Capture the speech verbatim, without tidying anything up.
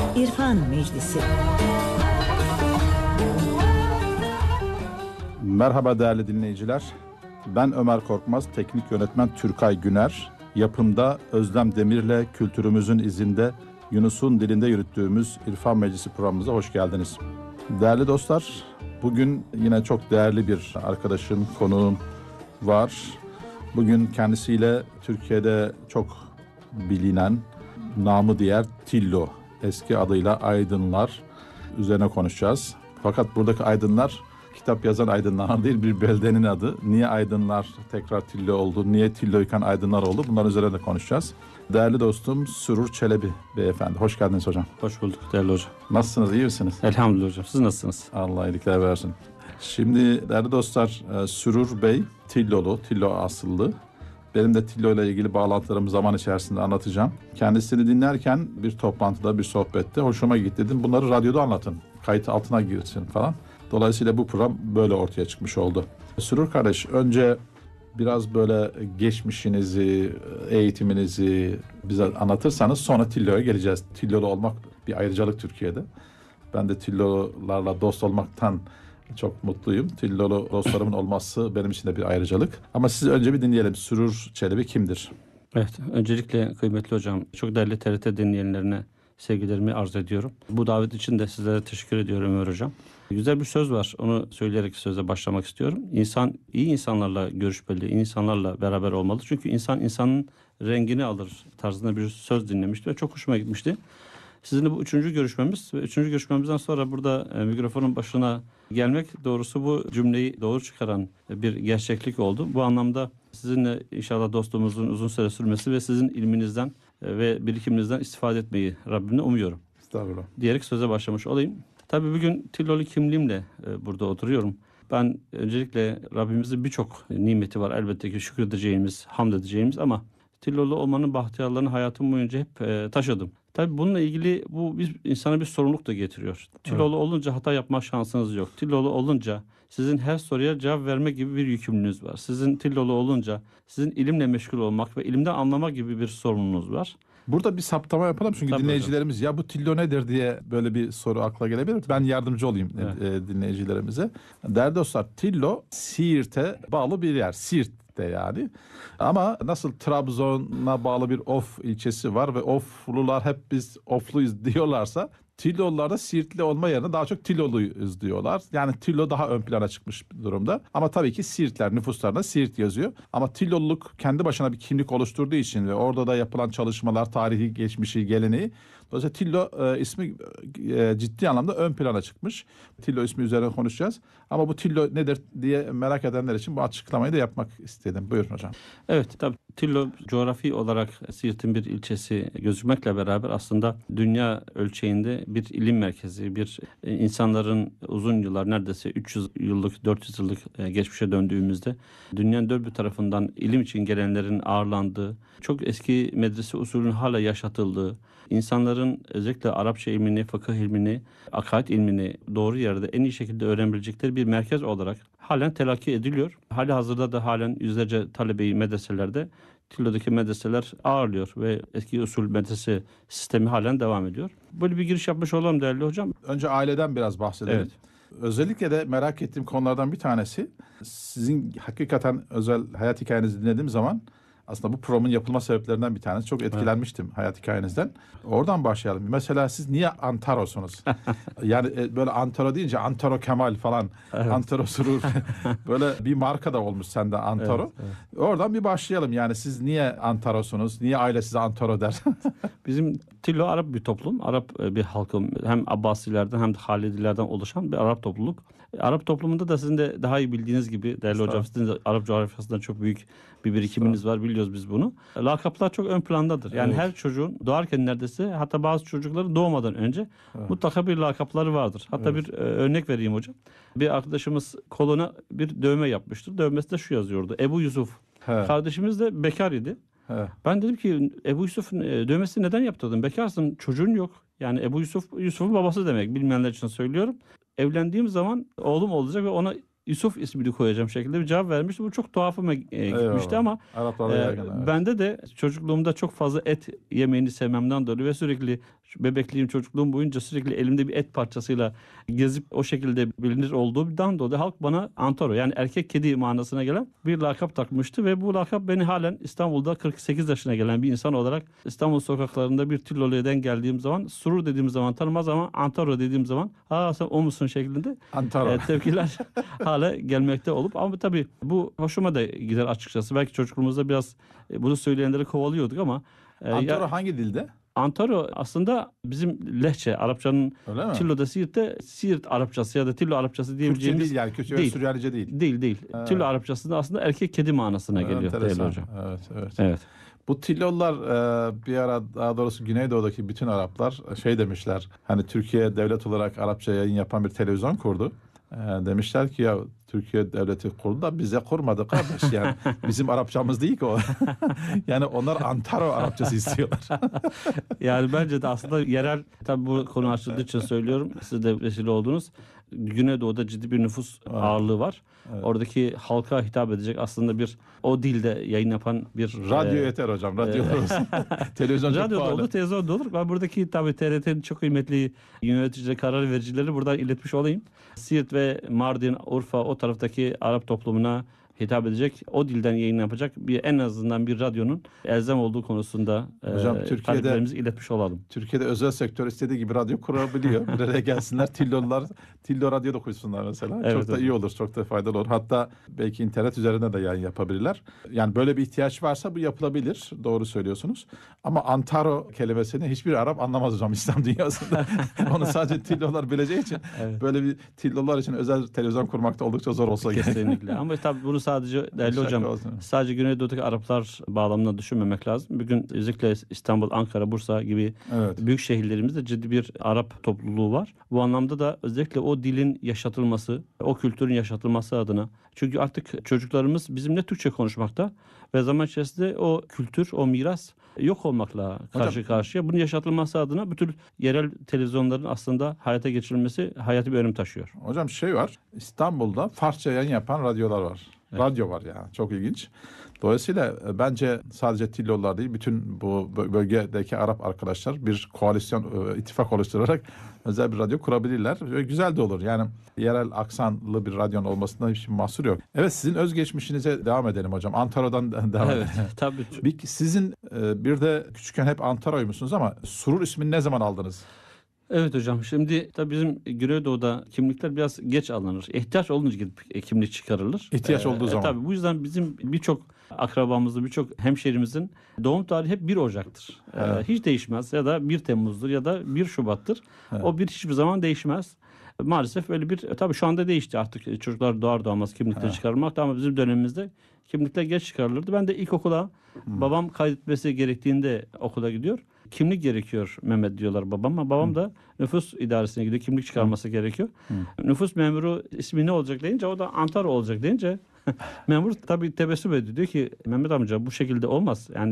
İrfan Meclisi. Merhaba değerli dinleyiciler. Ben Ömer Korkmaz, teknik yönetmen Türkay Güner. Yapımda Özlem Demir'le kültürümüzün izinde Yunus'un dilinde yürüttüğümüz İrfan Meclisi programımıza hoş geldiniz. Değerli dostlar, bugün yine çok değerli bir arkadaşım, konuğum var. Bugün kendisiyle Türkiye'de çok bilinen, namı diğer Tillo, eski adıyla Aydınlar üzerine konuşacağız. Fakat buradaki Aydınlar kitap yazan Aydınlar değil, bir beldenin adı. Niye Aydınlar tekrar Tillo oldu, niye Tilloyken Aydınlar oldu, bunların üzerine de konuşacağız. Değerli dostum Sürur Çelebi beyefendi, hoş geldiniz hocam. Hoş bulduk değerli hocam. Nasılsınız, iyi misiniz? Elhamdülillah hocam, siz nasılsınız? Allah iyilikler versin. Şimdi değerli dostlar, Sürur Bey Tillolu, Tillo asıllı. Benim de Tillo ile ilgili bağlantılarımı zaman içerisinde anlatacağım. Kendisini dinlerken bir toplantıda, bir sohbette hoşuma gitti, dedim. Bunları radyoda anlatın, kayıt altına girsin falan. Dolayısıyla bu program böyle ortaya çıkmış oldu. Sürur kardeş, önce biraz böyle geçmişinizi, eğitiminizi bize anlatırsanız sonra Tillo'ya geleceğiz. Tillolu olmak bir ayrıcalık Türkiye'de. Ben de Tillolarla dost olmaktan çok mutluyum. Tillolu dostlarımın olması benim için de bir ayrıcalık. Ama sizi önce bir dinleyelim. Sürur Çelebi kimdir? Evet, öncelikle kıymetli hocam, çok değerli T R T dinleyenlerine sevgilerimi arz ediyorum. Bu davet için de sizlere teşekkür ediyorum Ömer hocam. Güzel bir söz var, onu söyleyerek söze başlamak istiyorum. İnsan iyi insanlarla görüşmeli, iyi insanlarla beraber olmalı. Çünkü insan insanın rengini alır tarzında bir söz dinlemişti ve çok hoşuma gitmişti. Sizinle bu üçüncü görüşmemiz ve üçüncü görüşmemizden sonra burada e, mikrofonun başına gelmek doğrusu bu cümleyi doğru çıkaran bir gerçeklik oldu. Bu anlamda sizinle inşallah dostluğumuzun uzun süre sürmesi ve sizin ilminizden e, ve birikiminizden istifade etmeyi Rabbimle umuyorum. Estağfurullah. Diyerek söze başlamış olayım. Tabii bugün Tillolu kimliğimle e, burada oturuyorum. Ben öncelikle Rabbimizin birçok nimeti var elbette ki şükredeceğimiz, hamd edeceğimiz ama Tillolu olmanın bahtiyarlarını hayatım boyunca hep e, taşıdım. Tabii bununla ilgili bu bir, insana bir sorumluluk da getiriyor. Tillolu evet. olunca hata yapma şansınız yok. Tillolu olunca sizin her soruya cevap verme gibi bir yükümlülüğünüz var. Sizin Tillolu olunca sizin ilimle meşgul olmak ve ilimden anlama gibi bir sorumluluğunuz var. Burada bir saptama yapalım çünkü Tabii dinleyicilerimiz hocam. ya bu Tillo nedir diye böyle bir soru akla gelebilir. Ben yardımcı olayım Evet. e, dinleyicilerimize. Değerli dostlar, Tillo Siirt'e bağlı bir yer. Siirt'te yani. Ama nasıl Trabzon'a bağlı bir Of ilçesi var ve Oflular hep biz Ofluyuz diyorlarsa, Tillolular da Siirtli olma yerine daha çok Tilloluyuz diyorlar. Yani Tillo daha ön plana çıkmış durumda. Ama tabii ki Siirtler nüfuslarında Siirt yazıyor. Ama Tilloluluk kendi başına bir kimlik oluşturduğu için ve orada da yapılan çalışmalar, tarihi, geçmişi, geleneği. Dolayısıyla Tillo e, ismi e, ciddi anlamda ön plana çıkmış. Tillo ismi üzerine konuşacağız. Ama bu Tillo nedir diye merak edenler için bu açıklamayı da yapmak istedim. Buyurun hocam. Evet, tabii Tillo coğrafi olarak Siirt'in bir ilçesi gözükmekle beraber aslında dünya ölçeğinde bir ilim merkezi, bir e, insanların uzun yıllar, neredeyse üç yüz yıllık, dört yüz yıllık e, geçmişe döndüğümüzde dünyanın dört bir tarafından ilim için gelenlerin ağırlandığı, çok eski medrese usulünün hala yaşatıldığı, insanların özellikle Arapça ilmini, fıkıh ilmini, akaid ilmini doğru yerde en iyi şekilde öğrenebilecekleri bir merkez olarak halen telakki ediliyor. Hali hazırda da halen yüzlerce talebeyi medreselerde Tillo'daki medreseler ağırlıyor ve eski usul medrese sistemi halen devam ediyor. Böyle bir giriş yapmış olalım değerli hocam. Önce aileden biraz bahsedelim. Evet. Özellikle de merak ettiğim konulardan bir tanesi, sizin hakikaten özel hayat hikayenizi dinlediğim zaman aslında bu programın yapılma sebeplerinden bir tanesi. Çok etkilenmiştim evet. hayat hikayenizden. Oradan başlayalım. Mesela siz niye Antaro'sunuz? Yani böyle Antaro deyince Antaro Kemal falan, evet. Antaro Surur. Böyle bir marka da olmuş sende Antaro. Evet, evet. Oradan bir başlayalım. Yani siz niye Antaro'sunuz? Niye aile size Antaro der? Bizim Tillo Arap bir toplum. Arap bir halkım. Hem Abbasilerden hem de Halidilerden oluşan bir Arap topluluk. Arap toplumunda da sizin de daha iyi bildiğiniz gibi değerli hocam, sizin de Arap coğrafyasından çok büyük bir birikiminiz var, biliyoruz biz bunu. Lakaplar çok ön plandadır. Yani evet. her çocuğun doğarken neredeyse, hatta bazı çocukların doğmadan önce evet. mutlaka bir lakapları vardır. Hatta evet. bir e, örnek vereyim hocam. Bir arkadaşımız koluna bir dövme yapmıştır. Dövmesinde şu yazıyordu: Ebu Yusuf. He. Kardeşimiz de bekar idi. He. Ben dedim ki Ebu Yusuf'un e, dövmesini neden yaptırdın? Bekarsın, çocuğun yok. Yani Ebu Yusuf, Yusuf'un babası demek. Bilmeyenler için söylüyorum. Evlendiğim zaman oğlum olacak ve ona Yusuf ismini koyacağım şekilde bir cevap vermişti. Bu çok tuhafıma e, gitmişti Eyvallah. ama Araplarda e, yaygın. Evet. bende de çocukluğumda çok fazla et yemeğini sevmemden dolayı ve sürekli şu bebekliğim, çocukluğum boyunca sürekli elimde bir et parçasıyla gezip o şekilde bilinir olduğumdan dolayı halk bana Antaro, yani erkek kedi manasına gelen bir lakap takmıştı ve bu lakap beni halen İstanbul'da kırk sekiz yaşına gelen bir insan olarak İstanbul sokaklarında bir Tillolu'dan geldiğim zaman, Surur dediğim zaman tanımaz ama Antaro dediğim zaman ha sen o musun şeklinde Antaro. e, tepkiler hala gelmekte olup, ama tabii bu hoşuma da gider açıkçası. Belki çocukluğumuzda biraz e, bunu söyleyenleri kovalıyorduk ama e, Antaro ya, hangi dilde? Antaro aslında bizim Lehçe, Arapçanın Öyle mi? Tillo'da Siirt'te Siirt Arapçası ya da Tillo Arapçası Kürtçe diyebileceğimiz değil yani. Kürtçe ve değil. Süryanice değil. Değil değil. Evet. Tillo Arapçasında aslında erkek kedi manasına geliyor değerli Enteresan. hocam. Evet, evet. Evet. Bu Tillollar e, bir ara, daha doğrusu Güneydoğu'daki bütün Araplar şey demişler. Hani Türkiye devlet olarak Arapça yayın yapan bir televizyon kurdu. E, demişler ki ya Türkiye devleti kurdu da bize kurmadı kardeş. Yani bizim Arapçamız değil ki o. Yani onlar Antaro Arapçası istiyorlar. Yani bence de aslında yerel, tabii bu konu açıldığı için söylüyorum. Siz de vesile oldunuz. Güneydoğu'da ciddi bir nüfus Evet. ağırlığı var. Evet. Oradaki halka hitap edecek aslında bir o dilde yayın yapan bir Radyo e, yeter hocam. Radyo olsun. Televizyon çok radyoda pahalı. olur, televizyonda olur. Ben buradaki tabii T R T'nin çok kıymetli yöneticileri, karar vericileri buradan iletmiş olayım. Siirt ve Mardin, Urfa, o taraftaki Arap toplumuna hitap edecek, o dilden yayın yapacak bir, en azından bir radyonun elzem olduğu konusunda Hocam, e, Türkiye'de- taleplerimizi iletmiş olalım. Türkiye'de özel sektör istediği gibi radyo kurabiliyor. Bir araya gelsinler, Tillollar, Tillo radyo da koysunlar mesela. Evet, çok da evet. iyi olur, çok da faydalı olur. Hatta belki internet üzerinde de yayın yapabilirler. Yani böyle bir ihtiyaç varsa bu yapılabilir. Doğru söylüyorsunuz. Ama Antaro kelimesini hiçbir Arap anlamaz hocam İslam dünyasında. Onu sadece Tillollar bileceği için Evet. böyle bir Tillollar için özel televizyon kurmakta oldukça zor olsa gerek. Kesinlikle. Ama tabii bunu sadece değerli Şaka hocam olsun. sadece Güneydoğu'daki Araplar bağlamında düşünmemek lazım. Bugün özellikle İstanbul, Ankara, Bursa gibi Evet. büyük şehirlerimizde ciddi bir Arap topluluğu var. Bu anlamda da özellikle o dilin yaşatılması, o kültürün yaşatılması adına. Çünkü artık çocuklarımız bizimle Türkçe konuşmakta ve zaman içerisinde o kültür, o miras yok olmakla karşı karşıya. Bunun yaşatılması adına bütün yerel televizyonların aslında hayata geçirilmesi hayati bir önem taşıyor. Hocam şey var, İstanbul'da Farsça yayın yapan radyolar var. Evet. Radyo var yani, çok ilginç. Dolayısıyla e, bence sadece Tillollar değil, bütün bu bö- bölgedeki Arap arkadaşlar bir koalisyon, e, ittifak oluşturarak özel bir radyo kurabilirler. Ve güzel de olur. Yani yerel aksanlı bir radyonun olmasında hiçbir mahsur yok. Evet, sizin özgeçmişinize devam edelim hocam. Antaro'dan de- devam Evet, edelim. tabii. Bir, sizin e, bir de küçükken hep Antaro'ymuşsunuz ama Surur ismini ne zaman aldınız? Evet hocam, şimdi tabii bizim Güneydoğu'da kimlikler biraz geç alınır. İhtiyaç olunca gidip e, kimlik çıkarılır. İhtiyaç olduğu zaman. Tabii bu yüzden bizim birçok akrabamızın, birçok hemşehrimizin doğum tarihi hep bir Ocak'tır. E, Evet. hiç değişmez, ya da bir Temmuz'dur ya da bir Şubat'tır. Evet. O bir hiçbir zaman değişmez. Maalesef öyle bir, e, tabii şu anda değişti artık, e, çocuklar doğar doğmaz kimlikleri Evet. çıkarılmakta, ama bizim dönemimizde kimlikler geç çıkarılırdı. Ben de ilkokula babam kaydetmesi gerektiğinde okula gidiyor. Kimlik gerekiyor Mehmet diyorlar babama. Babam da nüfus idaresine gidiyor. Kimlik çıkarması gerekiyor. Nüfus memuru ismi ne olacak deyince, o da Antaro olacak deyince memur tabii tebessüm ediyor. Diyor ki Mehmet amca bu şekilde olmaz. Yani